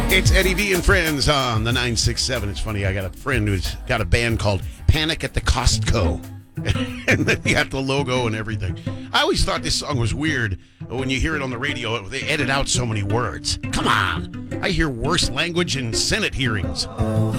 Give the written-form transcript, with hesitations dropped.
It's Eddie V and Friends on the 967. It's funny, I got a friend who's got a band called Panic at the Costco. And then you got the logo and everything. I always thought this song was weird. When you hear it on the radio, they edit out so many words. Come on. I hear worse language in Senate hearings.